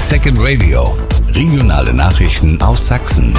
Second Radio. Regionale Nachrichten aus Sachsen.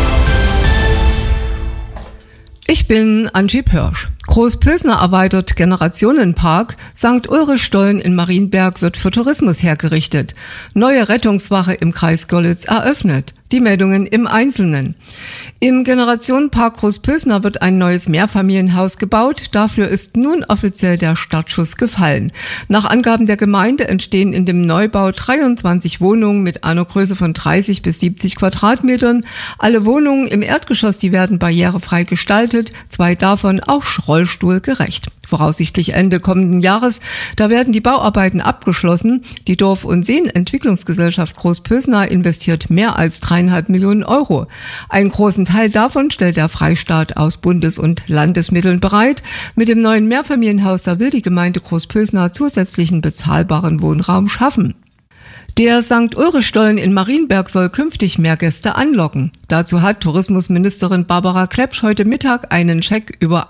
Ich bin Angie Pörsch. Großpösner erweitert Generationenpark. St. Ulrich-Stollen in Marienberg wird für Tourismus hergerichtet. Neue Rettungswache im Kreis Görlitz eröffnet. Die Meldungen im Einzelnen. Im Generationenpark Großpösner wird ein neues Mehrfamilienhaus gebaut. Dafür ist nun offiziell der Startschuss gefallen. Nach Angaben der Gemeinde entstehen in dem Neubau 23 Wohnungen mit einer Größe von 30 bis 70 Quadratmetern. Alle Wohnungen im Erdgeschoss, die werden barrierefrei gestaltet. 2 davon auch rollstuhlgerecht. Voraussichtlich Ende kommenden Jahres, da werden die Bauarbeiten abgeschlossen. Die Dorf- und Seenentwicklungsgesellschaft Großpösner investiert mehr als 3,5 Millionen Euro. Einen großen Teil davon stellt der Freistaat aus Bundes- und Landesmitteln bereit. Mit dem neuen Mehrfamilienhaus, da will die Gemeinde Großpösner zusätzlichen bezahlbaren Wohnraum schaffen. Der St. Ulrich-Stollen in Marienberg soll künftig mehr Gäste anlocken. Dazu hat Tourismusministerin Barbara Klepsch heute Mittag einen Scheck über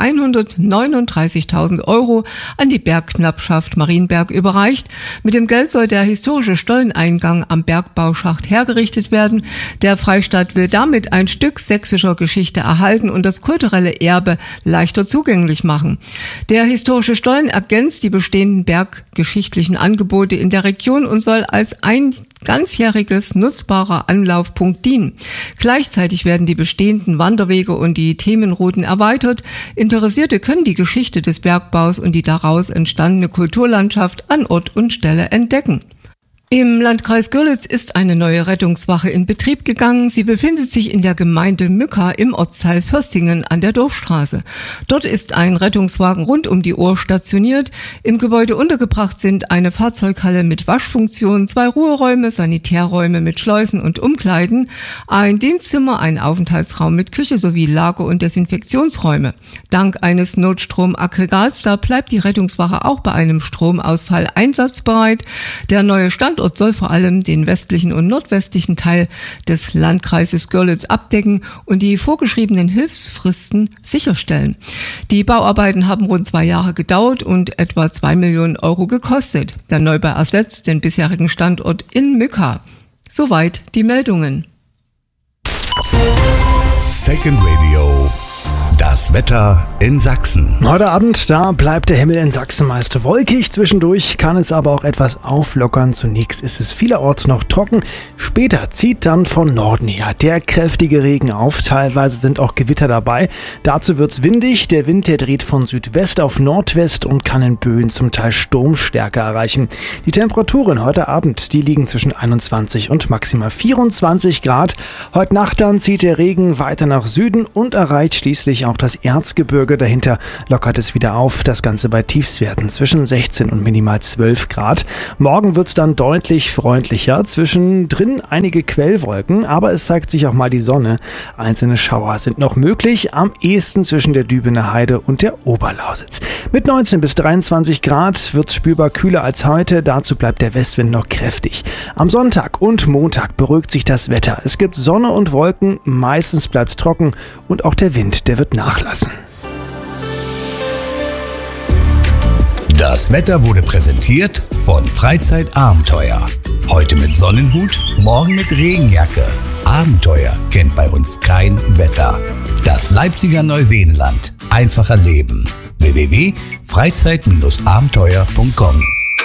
139.000 Euro an die Bergknappschaft Marienberg überreicht. Mit dem Geld soll der historische Stolleneingang am Bergbauschacht hergerichtet werden. Der Freistaat will damit ein Stück sächsischer Geschichte erhalten und das kulturelle Erbe leichter zugänglich machen. Der historische Stollen ergänzt die bestehenden berggeschichtlichen Angebote in der Region und soll als ein ganzjähriges nutzbarer Anlaufpunkt dienen. Gleichzeitig werden die bestehenden Wanderwege und die Themenrouten erweitert. Interessierte können die Geschichte des Bergbaus und die daraus entstandene Kulturlandschaft an Ort und Stelle entdecken. Im Landkreis Görlitz ist eine neue Rettungswache in Betrieb gegangen. Sie befindet sich in der Gemeinde Mücka im Ortsteil Fürstingen an der Dorfstraße. Dort ist ein Rettungswagen rund um die Uhr stationiert. Im Gebäude untergebracht sind eine Fahrzeughalle mit Waschfunktion, 2 Ruheräume, Sanitärräume mit Schleusen und Umkleiden, ein Dienstzimmer, ein Aufenthaltsraum mit Küche sowie Lager- und Desinfektionsräume. Dank eines Notstromaggregats, da bleibt die Rettungswache auch bei einem Stromausfall einsatzbereit. Der neue Standort soll vor allem den westlichen und nordwestlichen Teil des Landkreises Görlitz abdecken und die vorgeschriebenen Hilfsfristen sicherstellen. Die Bauarbeiten haben rund 2 Jahre gedauert und etwa 2 Millionen Euro gekostet. Der Neubau ersetzt den bisherigen Standort in Mücka. Soweit die Meldungen. Second Radio. Das Wetter in Sachsen. Heute Abend, da bleibt der Himmel in Sachsen meist wolkig. Zwischendurch kann es aber auch etwas auflockern. Zunächst ist es vielerorts noch trocken. Später zieht dann von Norden her der kräftige Regen auf. Teilweise sind auch Gewitter dabei. Dazu wird's windig. Der Wind, der dreht von Südwest auf Nordwest und kann in Böen zum Teil Sturmstärke erreichen. Die Temperaturen heute Abend, die liegen zwischen 21 und maximal 24 Grad. Heute Nacht dann zieht der Regen weiter nach Süden und erreicht schließlich auch das Erzgebirge. Dahinter lockert es wieder auf. Das Ganze bei Tiefstwerten zwischen 16 und minimal 12 Grad. Morgen wird es dann deutlich freundlicher. Zwischendrin einige Quellwolken, aber es zeigt sich auch mal die Sonne. Einzelne Schauer sind noch möglich, am ehesten zwischen der Dübener Heide und der Oberlausitz. Mit 19 bis 23 Grad wird es spürbar kühler als heute. Dazu bleibt der Westwind noch kräftig. Am Sonntag und Montag beruhigt sich das Wetter. Es gibt Sonne und Wolken, meistens bleibt es trocken und auch der Wind, der wird nachlassen. Das Wetter wurde präsentiert von Freizeitabenteuer. Heute mit Sonnenhut, morgen mit Regenjacke. Abenteuer kennt bei uns kein Wetter. Das Leipziger Neuseenland. Einfach erleben. www.freizeit-abenteuer.com.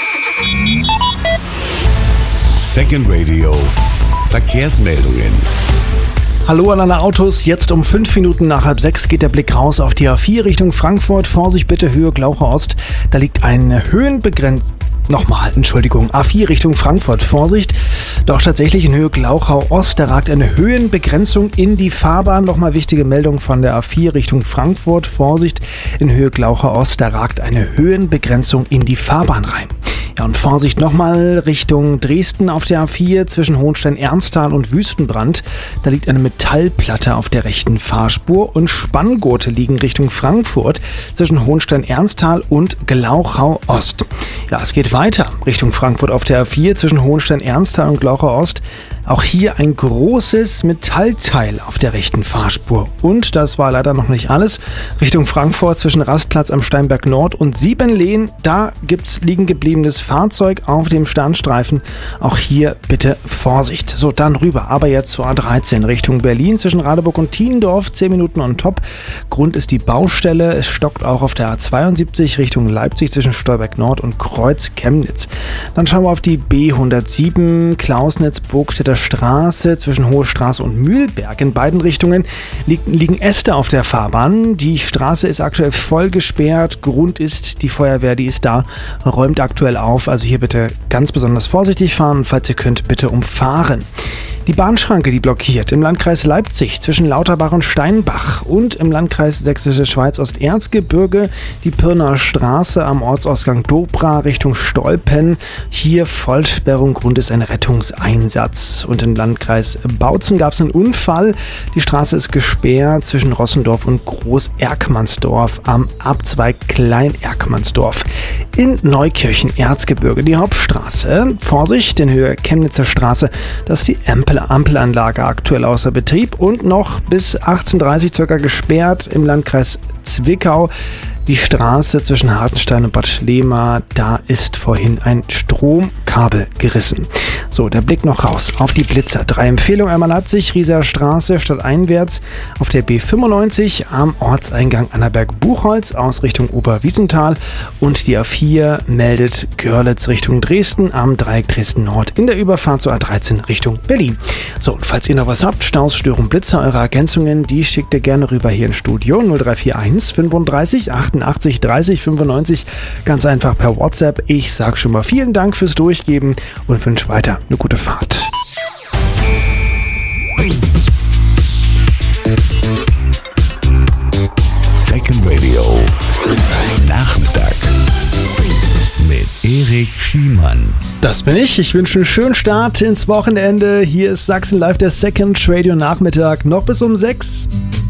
Second Radio. Verkehrsmeldungen. Hallo an alle Autos, jetzt um 5 Minuten nach 5:30 geht der Blick raus auf die A4 Richtung Frankfurt. Vorsicht bitte, Höhe Glaucher Ost, da liegt eine Höhenbegrenzung. A4 Richtung Frankfurt, Vorsicht. Doch tatsächlich in Höhe Glauchau Ost, da ragt eine Höhenbegrenzung in die Fahrbahn. Nochmal wichtige Meldung von der A4 Richtung Frankfurt, Vorsicht. In Höhe Glauchau Ost, da ragt eine Höhenbegrenzung in die Fahrbahn rein. Ja, und Vorsicht nochmal Richtung Dresden auf der A4 zwischen Hohenstein-Ernsthal und Wüstenbrand. Da liegt eine Metallplatte auf der rechten Fahrspur und Spanngurte liegen Richtung Frankfurt zwischen Hohenstein-Ernsthal und Glauchau Ost. Ja, es geht weiter Richtung Frankfurt auf der A4 zwischen Hohenstein-Ernsthal und Glauchau Ost. Auch hier ein großes Metallteil auf der rechten Fahrspur. Und das war leider noch nicht alles. Richtung Frankfurt zwischen Rastplatz am Steinberg Nord und Siebenlehn, da gibt's liegen gebliebenes Fahrzeug auf dem Standstreifen. Auch hier bitte Vorsicht. So, dann rüber, aber jetzt zur A13 Richtung Berlin zwischen Radeburg und Tiendorf, 10 Minuten on top. Grund ist die Baustelle. Es stockt auch auf der A72 Richtung Leipzig zwischen Stolberg Nord und Kreuz Chemnitz. Dann schauen wir auf die B107 Klausnitz-Burgstädter Straße zwischen Hohe Straße und Mühlberg. In beiden Richtungen liegen Äste auf der Fahrbahn. Die Straße ist aktuell voll gesperrt. Grund ist, die Feuerwehr, die ist da, räumt aktuell auf. Also hier bitte ganz besonders vorsichtig fahren. Falls ihr könnt, bitte umfahren. Die Bahnschranke, die blockiert im Landkreis Leipzig zwischen Lauterbach und Steinbach und im Landkreis Sächsische Schweiz Osterzgebirge die Pirnaer Straße am Ortsausgang Dobra Richtung Stolpen. Hier Vollsperrung, Grund ist ein Rettungseinsatz. Und im Landkreis Bautzen gab es einen Unfall. Die Straße ist gesperrt zwischen Rossendorf und Groß-Erkmannsdorf am Abzweig Klein-Erkmannsdorf. In Neukirchen Erzgebirge die Hauptstraße. Vorsicht, in Höhe Chemnitzer Straße, das ist die Ampelanlage aktuell außer Betrieb und noch bis 18:30 Uhr circa gesperrt im Landkreis Zwickau. Die Straße zwischen Hartenstein und Bad Schlema, da ist vorhin ein Stromkabel gerissen. So, der Blick noch raus auf die Blitzer. 3 Empfehlungen: einmal Leipzig, Rieser Straße, stadteinwärts auf der B95 am Ortseingang Annaberg-Buchholz aus Richtung Oberwiesenthal und die A4 meldet Görlitz Richtung Dresden am Dreieck Dresden Nord in der Überfahrt zur A13 Richtung Berlin. So, und falls ihr noch was habt, Staus, Störung, Blitzer, eure Ergänzungen, die schickt ihr gerne rüber hier ins Studio 0341 35 88 30 95, ganz einfach per WhatsApp. Ich sage schon mal vielen Dank fürs Durchgeben und wünsche weiter eine gute Fahrt. Second Radio Nachmittag mit Erik Schiemann. Das bin ich. Ich wünsche einen schönen Start ins Wochenende. Hier ist Sachsen Live, der Second Radio Nachmittag, noch bis um 6.